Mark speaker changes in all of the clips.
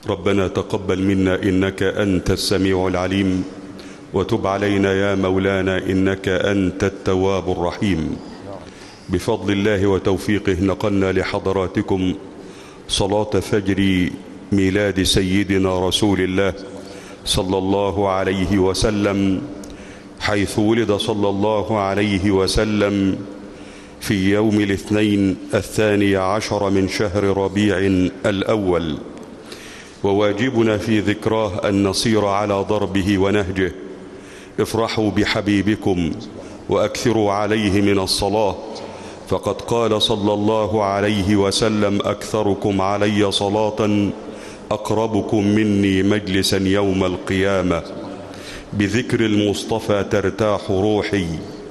Speaker 1: ربنا تقبل منا إنك أنت السميع العليم، وتب علينا يا مولانا إنك أنت التواب الرحيم. بفضل الله وتوفيقه نقلنا لحضراتكم صلاة فجر ميلاد سيدنا رسول الله صلى الله عليه وسلم، حيث ولد صلى الله عليه وسلم في يوم الاثنين 12 من شهر ربيع الأول، وواجبنا في ذكراه أن نصير على ضربه ونهجه. افرحوا بحبيبكم وأكثروا عليه من الصلاة، فقد قال صلى الله عليه وسلم: أكثركم علي صلاة أقربكم مني مجلسا يوم القيامة. بذكر المصطفى ترتاح روحي،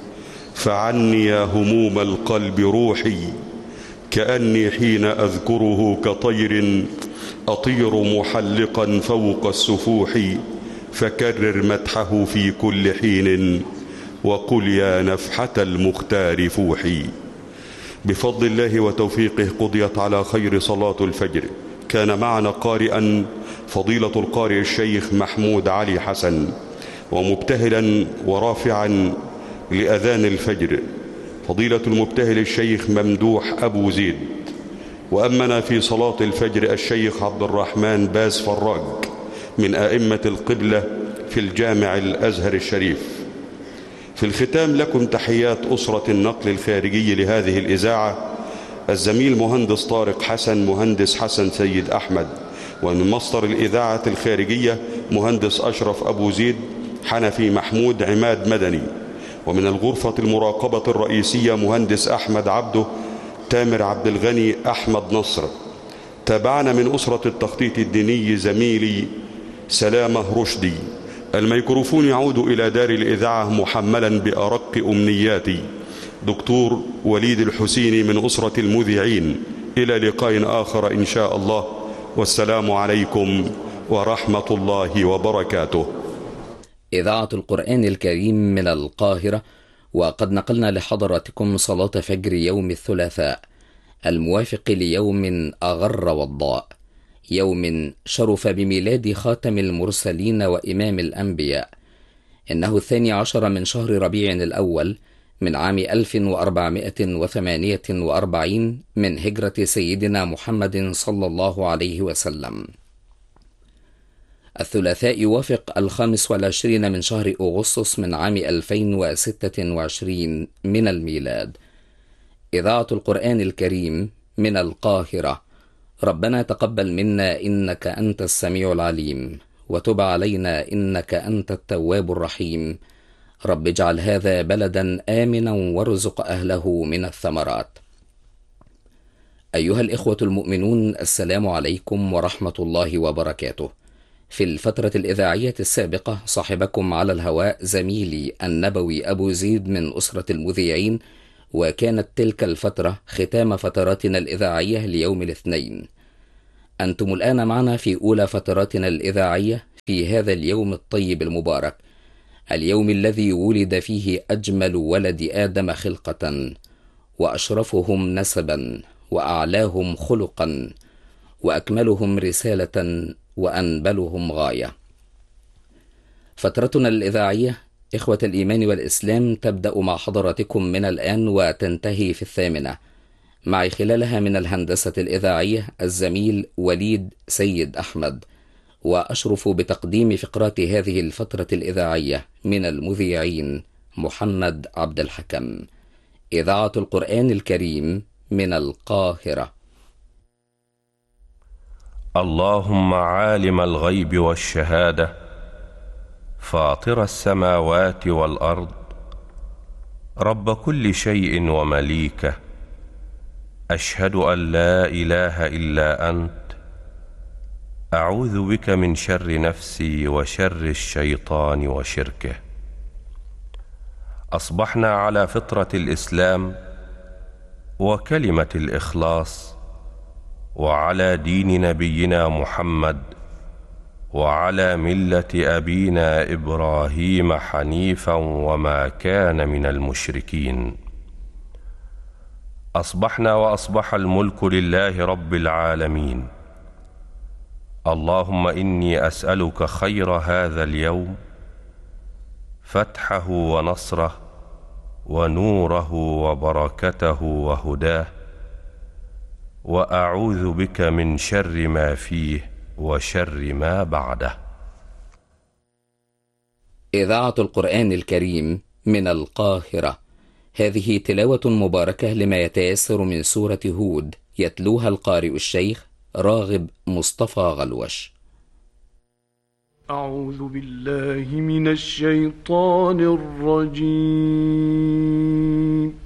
Speaker 1: فعني يا هموم القلب روحي، كأني حين أذكره كطير أطير محلقا فوق السفوح، فكرر مدحه في كل حين، وقل يا نفحة المختار فوحي. بفضل الله وتوفيقه قضيت على خير صلاة الفجر. كان معنا قارئا فضيلة القارئ الشيخ محمود علي حسن، ومبتهلا ورافعا لأذان الفجر فضيلة المبتهل الشيخ ممدوح أبو زيد. وأمنا في صلاة الفجر الشيخ عبد الرحمن باز فراج من أئمة القبلة في الجامع الأزهر الشريف. في الختام لكم تحيات أسرة النقل الخارجي لهذه الإذاعة: الزميل مهندس طارق حسن، مهندس حسن سيد أحمد، ومن مصدر الإذاعة الخارجية مهندس أشرف أبو زيد، حنفي محمود، عماد مدني. ومن الغرفة المراقبة الرئيسية مهندس أحمد عبده، تامر عبد الغني، أحمد نصر. تابعنا من أسرة التخطيط الديني زميلي سلامة رشدي. الميكروفون يعود إلى دار الإذاعة محملا بأرق أمنياتي دكتور وليد الحسيني من أسرة المذيعين. إلى لقاء آخر إن شاء الله، والسلام عليكم ورحمة الله وبركاته.
Speaker 2: إذاعة القرآن الكريم من القاهرة، وقد نقلنا لحضراتكم صلاة فجر يوم الثلاثاء الموافق ليوم أغر وضاء، يوم شرف بميلاد خاتم المرسلين وإمام الأنبياء. إنه 12 من شهر ربيع الأول من عام 1448 من هجرة سيدنا محمد صلى الله عليه وسلم. الثلاثاء يوافق 25 من شهر أغسطس من عام 2026 من الميلاد. إذاعة القرآن الكريم من القاهرة. ربنا تقبل منا إنك أنت السميع العليم، وتب علينا إنك أنت التواب الرحيم. رب اجعل هذا بلدا آمنا وارزق أهله من الثمرات. أيها الإخوة المؤمنون، السلام عليكم ورحمة الله وبركاته. في الفترة الإذاعية السابقة صاحبكم على الهواء زميلي النبوي أبو زيد من أسرة المذيعين، وكانت تلك الفترة ختام فتراتنا الإذاعية ليوم الاثنين. أنتم الآن معنا في أولى فتراتنا الإذاعية في هذا اليوم الطيب المبارك، اليوم الذي ولد فيه أجمل ولد آدم خلقة، وأشرفهم نسبا، وأعلاهم خلقا، وأكملهم رسالة، وأنبلهم غاية. فترتنا الإذاعية إخوة الإيمان والإسلام تبدأ مع حضراتكم من الآن وتنتهي في 8، معي خلالها من الهندسة الإذاعية الزميل وليد سيد أحمد، وأشرف بتقديم فقرات هذه الفترة الإذاعية من المذيعين محمد عبد الحكم. إذاعة القرآن الكريم من القاهرة.
Speaker 3: اللهم عالم الغيب والشهادة، فاطر السماوات والأرض، رب كل شيء ومليكه، أشهد أن لا إله إلا أنت، أعوذ بك من شر نفسي وشر الشيطان وشركه. أصبحنا على فطرة الإسلام وكلمة الإخلاص، وعلى دين نبينا محمد، وعلى ملة أبينا إبراهيم حنيفا وما كان من المشركين. أصبحنا وأصبح الملك لله رب العالمين، اللهم إني أسألك خير هذا اليوم، فتحه ونصره ونوره وبركته وهداه، وأعوذ بك من شر ما فيه وشر ما بعده.
Speaker 2: إذاعة القرآن الكريم من القاهرة. هذه تلاوة مباركة لما يتيسر من سورة هود، يتلوها القارئ الشيخ راغب مصطفى غلوش.
Speaker 4: أعوذ بالله من الشيطان الرجيم.